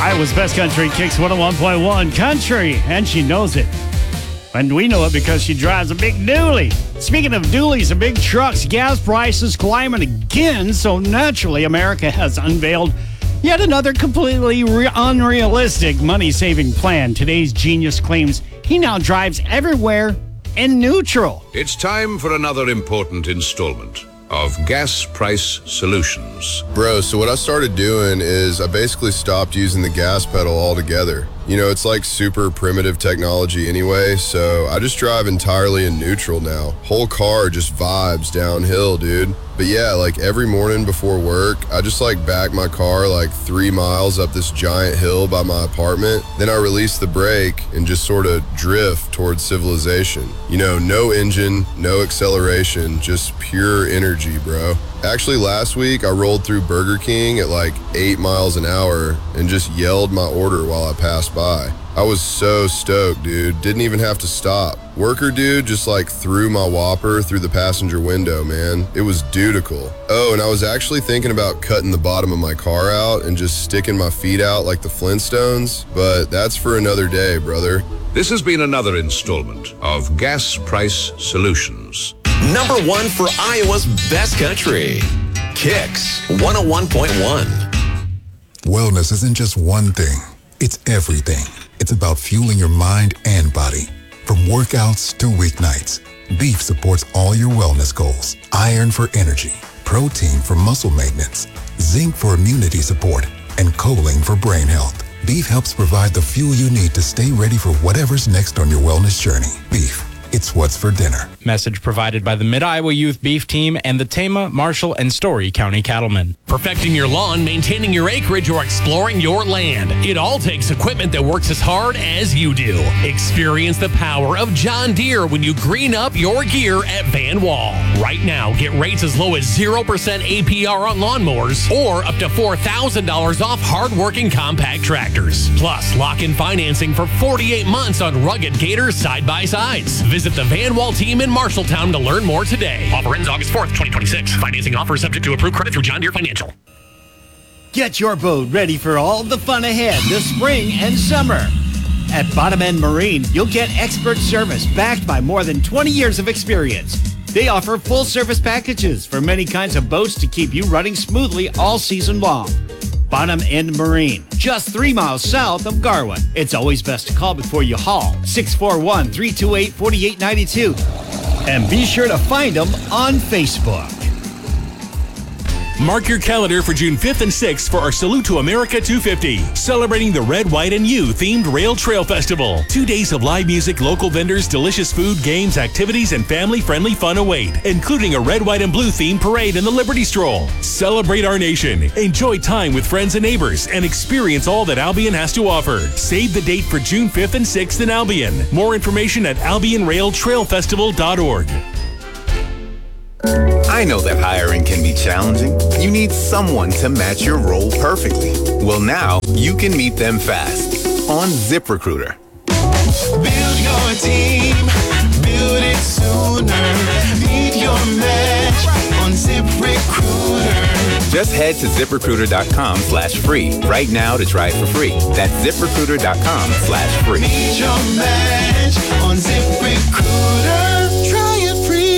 Iowa's Best Country, Kicks 101.1 Country, and she knows it. And we know it because she drives a big dually. Speaking of dualies and big trucks, gas prices climbing again, so naturally America has unveiled yet another completely unrealistic money-saving plan. Today's genius claims he now drives everywhere in neutral. It's time for another important installment of Gas Price Solutions. Bro, so what I started doing is I basically stopped using the gas pedal altogether. You know, it's like super primitive technology anyway, so I just drive entirely in neutral now. Whole car just vibes downhill, dude. But yeah, like every morning before work, I just like back my car like 3 miles up this giant hill by my apartment. Then I release the brake and just sort of drift towards civilization. You know, no engine, no acceleration, just pure energy, bro. Actually, last week I rolled through Burger King at like 8 miles an hour and just yelled my order while I passed by. I was so stoked, dude. Didn't even have to stop. Worker dude just like threw my Whopper through the passenger window, man. It was dutiful. Oh, and I was actually thinking about cutting the bottom of my car out and just sticking my feet out like the Flintstones, but that's for another day, brother. This has been another installment of Gas Price Solutions. Number 1 for Iowa's Best Country, Kicks 101.1. Wellness isn't just one thing, it's everything. It's about fueling your mind and body. From workouts to weeknights, beef supports all your wellness goals. Iron for energy, protein for muscle maintenance, zinc for immunity support, and choline for brain health. Beef helps provide the fuel you need to stay ready for whatever's next on your wellness journey. Beef. It's what's for dinner. Message provided by the Mid-Iowa Youth Beef Team and the Tama, Marshall, and Story County Cattlemen. Perfecting your lawn, maintaining your acreage, or exploring your land. It all takes equipment that works as hard as you do. Experience the power of John Deere when you green up your gear at Van Wall. Right now, get rates as low as 0% APR on lawnmowers or up to $4,000 off hard-working compact tractors. Plus, lock-in financing for 48 months on rugged Gator side-by-sides. Visit the Van Wall team in Marshalltown to learn more today. Offer ends August 4th, 2026. Financing offer subject to approved credit through John Deere Financial. Get your boat ready for all the fun ahead this spring and summer. At Bottom End Marine, you'll get expert service backed by more than 20 years of experience. They offer full service packages for many kinds of boats to keep you running smoothly all season long. Bottom End Marine, just 3 miles south of Garwood. It's always best to call before you haul. 641-328-4892. And be sure to find them on Facebook. Mark your calendar for June 5th and 6th for our Salute to America 250, celebrating the Red, White, and You themed Rail Trail Festival. 2 days of live music, local vendors, delicious food, games, activities, and family-friendly fun await, including a Red, White, and Blue themed parade and the Liberty Stroll. Celebrate our nation, enjoy time with friends and neighbors, and experience all that Albion has to offer. Save the date for June 5th and 6th in Albion. More information at albionrailtrailfestival.org. I know that hiring can be challenging. You need someone to match your role perfectly. Well, now you can meet them fast on ZipRecruiter. Build your team, build it sooner. Meet your match on ZipRecruiter. Just head to ZipRecruiter.com/free right now to try it for free. That's ZipRecruiter.com/free. Meet your match on ZipRecruiter. Try it free.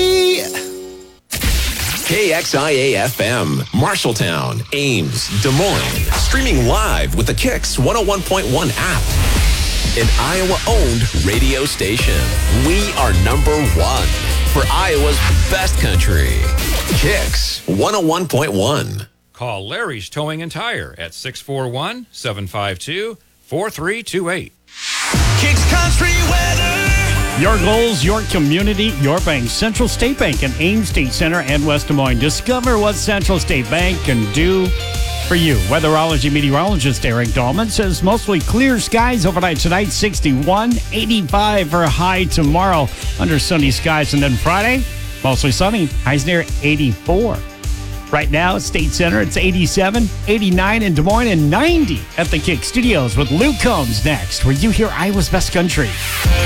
KXIA-FM, Marshalltown, Ames, Des Moines. Streaming live with the Kicks 101.1 app. An Iowa-owned radio station. We are number 1 for Iowa's Best Country. Kicks 101.1. Call Larry's Towing and Tire at 641-752-4328. Kicks Country weather. Your goals, your community, your bank. Central State Bank in Ames State Center and West Des Moines. Discover what Central State Bank can do for you. Weatherology meteorologist Eric Dahlman says mostly clear skies overnight tonight, 61, 85 for a high tomorrow under sunny skies. And then Friday, mostly sunny, highs near 84. Right now, State Center, it's 87, 89 in Des Moines, and 90 at the Kick Studios with Luke Combs next, where you hear Iowa's Best Country.